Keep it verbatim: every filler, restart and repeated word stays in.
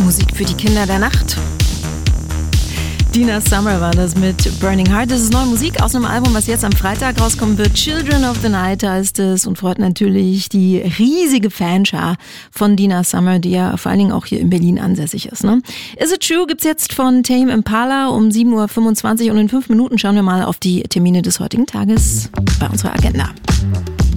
Musik für die Kinder der Nacht. Dina Summer war das mit Burning Heart. Das ist neue Musik aus einem Album, was jetzt am Freitag rauskommen wird. Children of the Night heißt es und freut natürlich die riesige Fanschar von Dina Summer, die ja vor allen Dingen auch hier in Berlin ansässig ist. Ne? Is It True gibt's jetzt von Tame Impala um sieben Uhr fünfundzwanzig und in fünf Minuten schauen wir mal auf die Termine des heutigen Tages bei unserer Agenda.